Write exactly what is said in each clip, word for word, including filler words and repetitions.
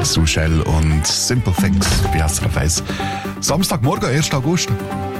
Souchel und Simple Things bei S R F eins. Samstagmorgen, erster August.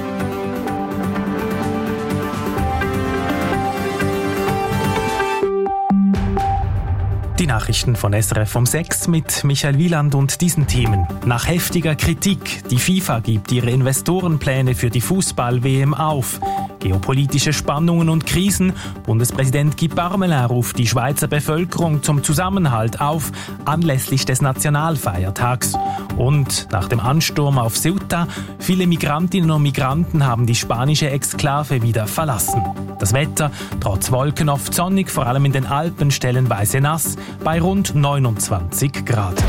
Die Nachrichten von S R F um sechs mit Michael Wieland und diesen Themen. Nach heftiger Kritik, die FIFA gibt ihre Investorenpläne für die Fußball-W M auf. Geopolitische Spannungen und Krisen. Bundespräsident Guy Parmelin ruft die Schweizer Bevölkerung zum Zusammenhalt auf, anlässlich des Nationalfeiertags. Und nach dem Ansturm auf Ceuta, viele Migrantinnen und Migranten haben die spanische Exklave wieder verlassen. Das Wetter, trotz Wolken oft sonnig, vor allem in den Alpen stellenweise nass, bei rund neunundzwanzig Grad.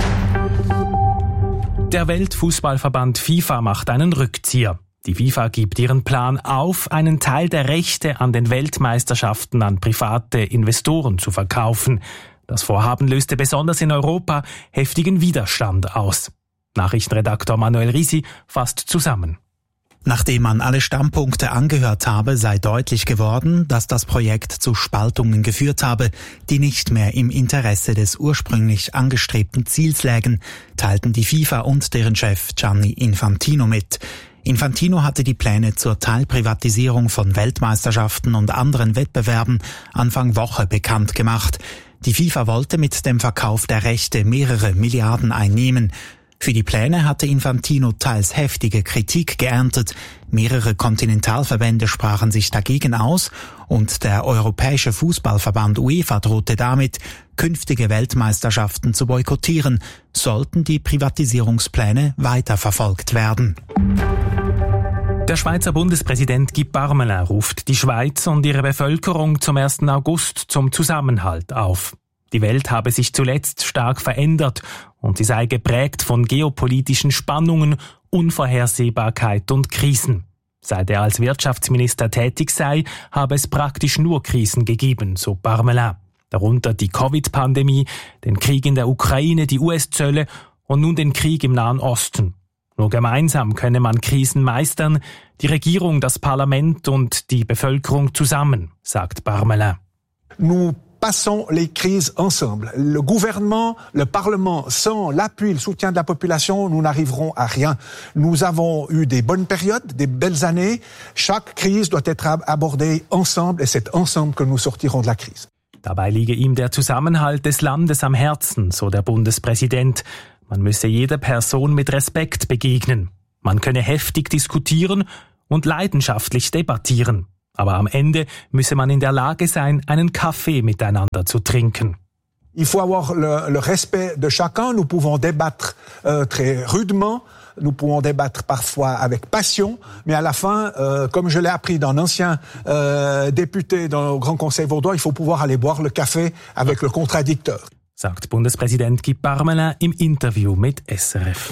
Der Weltfußballverband FIFA macht einen Rückzieher. Die FIFA gibt ihren Plan auf, einen Teil der Rechte an den Weltmeisterschaften an private Investoren zu verkaufen. Das Vorhaben löste besonders in Europa heftigen Widerstand aus. Nachrichtenredaktor Manuel Risi fasst zusammen. Nachdem man alle Standpunkte angehört habe, sei deutlich geworden, dass das Projekt zu Spaltungen geführt habe, die nicht mehr im Interesse des ursprünglich angestrebten Ziels lägen, teilten die FIFA und deren Chef Gianni Infantino mit. Infantino hatte die Pläne zur Teilprivatisierung von Weltmeisterschaften und anderen Wettbewerben Anfang Woche bekannt gemacht. Die FIFA wollte mit dem Verkauf der Rechte mehrere Milliarden einnehmen. Für die Pläne hatte Infantino teils heftige Kritik geerntet. Mehrere Kontinentalverbände sprachen sich dagegen aus und der Europäische Fußballverband UEFA drohte damit, künftige Weltmeisterschaften zu boykottieren, sollten die Privatisierungspläne weiterverfolgt werden. Der Schweizer Bundespräsident Guy Parmelin ruft die Schweiz und ihre Bevölkerung zum ersten August zum Zusammenhalt auf. Die Welt habe sich zuletzt stark verändert und sie sei geprägt von geopolitischen Spannungen, Unvorhersehbarkeit und Krisen. Seit er als Wirtschaftsminister tätig sei, habe es praktisch nur Krisen gegeben, so Parmelin. Darunter die Covid-Pandemie, den Krieg in der Ukraine, die U S-Zölle und nun den Krieg im Nahen Osten. Nur gemeinsam könne man Krisen meistern, die Regierung, das Parlament und die Bevölkerung zusammen, sagt Parmelin. Nous passons les crises ensemble. Le gouvernement, le Parlement, sans l'appui, le soutien de la population, nous n'arriverons à rien. Nous avons eu des bonnes périodes, des belles années. Chaque crise doit être abordée ensemble et c'est ensemble que nous sortirons de la crise. Dabei liege ihm der Zusammenhalt des Landes am Herzen, so der Bundespräsident. Man müsse jeder Person mit Respekt begegnen. Man könne heftig diskutieren und leidenschaftlich debattieren. Aber am Ende müsse man in der Lage sein, einen Kaffee miteinander zu trinken. Il faut avoir le, le respect de chacun. Nous pouvons débattre euh, très rudement. Nous pouvons débattre parfois avec passion. Mais à la fin, euh, comme je l'ai appris d'un ancien euh, député dans le Grand Conseil vaudois, il faut pouvoir aller boire le café avec le contradicteur. Sagt Bundespräsident Guy Parmelin im Interview mit S R F.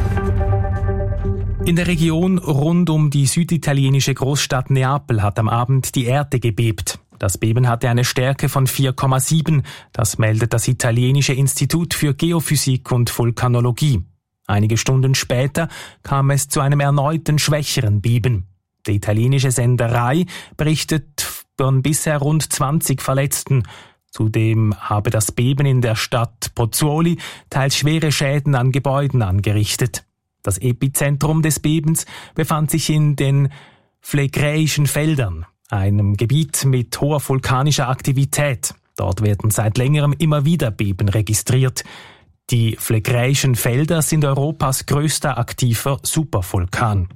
In der Region rund um die süditalienische Großstadt Neapel hat am Abend die Erde gebebt. Das Beben hatte eine Stärke von vier Komma sieben. Das meldet das italienische Institut für Geophysik und Vulkanologie. Einige Stunden später kam es zu einem erneuten schwächeren Beben. Der italienische Sender Rai berichtet von bisher rund zwanzig Verletzten. Zudem habe das Beben in der Stadt Pozzuoli teils schwere Schäden an Gebäuden angerichtet. Das Epizentrum des Bebens befand sich in den Phlegräischen Feldern, einem Gebiet mit hoher vulkanischer Aktivität. Dort werden seit längerem immer wieder Beben registriert. Die Phlegräischen Felder sind Europas größter aktiver Supervulkan.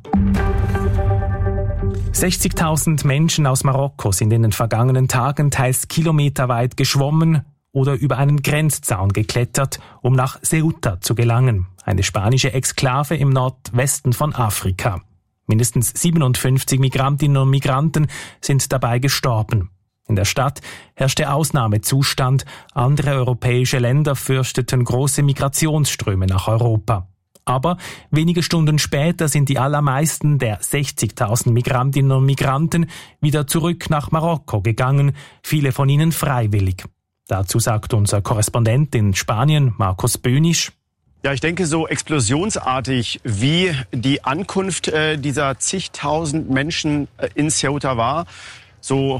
sechzigtausend Menschen aus Marokko sind in den vergangenen Tagen teils kilometerweit geschwommen oder über einen Grenzzaun geklettert, um nach Ceuta zu gelangen, eine spanische Exklave im Nordwesten von Afrika. Mindestens siebenundfünfzig Migrantinnen und Migranten sind dabei gestorben. In der Stadt herrschte Ausnahmezustand, andere europäische Länder fürchteten große Migrationsströme nach Europa. Aber wenige Stunden später sind die allermeisten der sechzigtausend Migrantinnen und Migranten wieder zurück nach Marokko gegangen, viele von ihnen freiwillig. Dazu sagt unser Korrespondent in Spanien, Markus Bönisch. Ja, ich denke, so explosionsartig wie die Ankunft äh, dieser zigtausend Menschen äh, in Ceuta war, so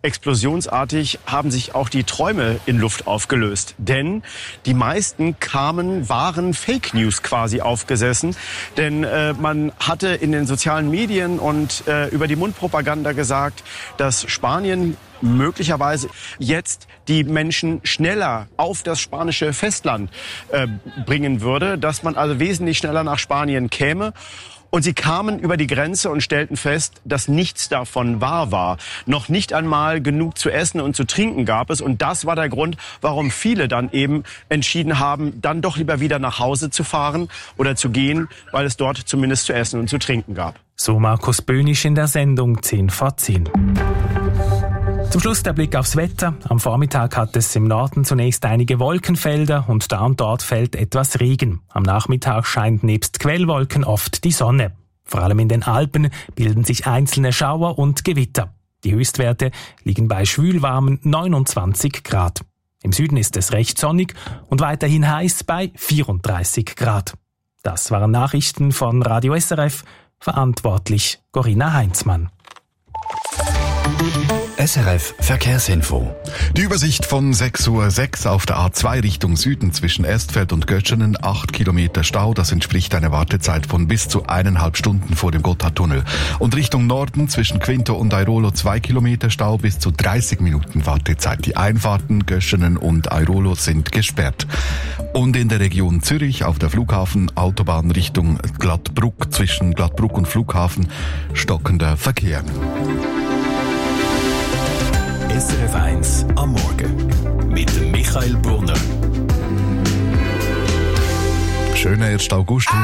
explosionsartig haben sich auch die Träume in Luft aufgelöst. Denn die meisten kamen, waren Fake News quasi aufgesessen. Denn äh, man hatte in den sozialen Medien und äh, über die Mundpropaganda gesagt, dass Spanien möglicherweise jetzt die Menschen schneller auf das spanische Festland äh, bringen würde, dass man also wesentlich schneller nach Spanien käme. Und sie kamen über die Grenze und stellten fest, dass nichts davon wahr war. Noch nicht einmal genug zu essen und zu trinken gab es. Und das war der Grund, warum viele dann eben entschieden haben, dann doch lieber wieder nach Hause zu fahren oder zu gehen, weil es dort zumindest zu essen und zu trinken gab. So Markus Böhnisch in der Sendung zehn vor zehn. Zum Schluss der Blick aufs Wetter. Am Vormittag hat es im Norden zunächst einige Wolkenfelder und da und dort fällt etwas Regen. Am Nachmittag scheint nebst Quellwolken oft die Sonne. Vor allem in den Alpen bilden sich einzelne Schauer und Gewitter. Die Höchstwerte liegen bei schwülwarmen neunundzwanzig Grad. Im Süden ist es recht sonnig und weiterhin heiß bei vierunddreißig Grad. Das waren Nachrichten von Radio S R F, verantwortlich Corinna Heinzmann. S R F Verkehrsinfo. Die Übersicht von sechs Uhr sechs auf der A zwei Richtung Süden zwischen Erstfeld und Göttingen, acht Kilometer Stau. Das entspricht einer Wartezeit von bis zu eineinhalb Stunden vor dem Gotthardtunnel. Und Richtung Norden zwischen Quinto und Airolo zwei Kilometer Stau, bis zu dreißig Minuten Wartezeit. Die Einfahrten Göttingen und Airolo sind gesperrt. Und in der Region Zürich auf der Flughafen-Autobahn Richtung Glattbruck zwischen Glattbruck und Flughafen stockender Verkehr. S R F eins am Morgen mit Michael Brunner. Schöner ersten August.